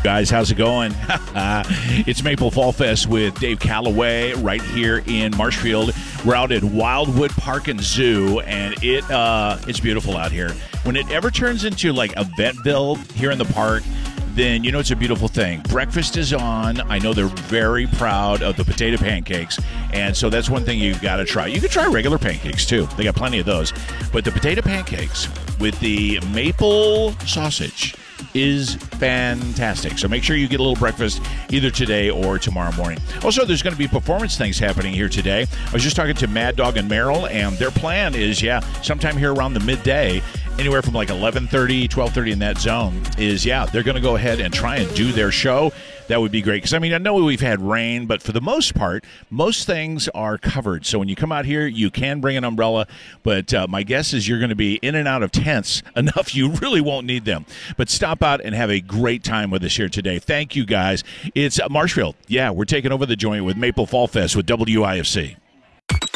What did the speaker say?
guys? How's it going? It's Maple Fall Fest with Dave Calloway right here in Marshfield. We're out at Wildwood Park and Zoo, and it's beautiful out here. When it ever turns into like Eventville here in the park, then you know it's a beautiful thing. Breakfast is on. I know they're very proud of the potato pancakes, and so that's one thing you've got to try. You can try regular pancakes too. They got plenty of those. But the potato pancakes with the maple sausage is fantastic. So make sure you get a little breakfast either today or tomorrow morning. Also, there's going to be performance things happening here today. I was just talking to Mad Dog and Merrill, and their plan is, sometime here around the midday, anywhere from like 11:30, 12:30 in that zone, is, they're going to go ahead and try and do their show. That would be great. Because, I know we've had rain, but for the most part, most things are covered. So when you come out here, you can bring an umbrella. But my guess is you're going to be in and out of tents enough you really won't need them. But stop out and have a great time with us here today. Thank you, guys. It's Marshfield. We're taking over the joint with Maple Fall Fest with WIFC.